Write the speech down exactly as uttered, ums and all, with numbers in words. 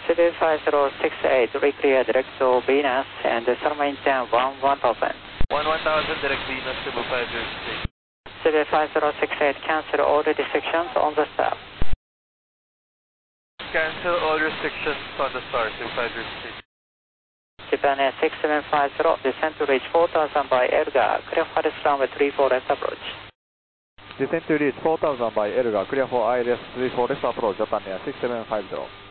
seven five zero six eight, reclear direct to Venus and sun maintain one one thousand. one one thousand direct Venus, Cebu five zero six. seven five zero six eight, cancel all the restrictions on the start. Cancel all restrictions on the start, Cebu five zero six. Japan Air six seven five zero, descend to reach four thousand by Elgar, clear for this runway three four left approach. Descend to reach four thousand by Elgar, clear for I L S three four left approach, Japan Air six seven five zero.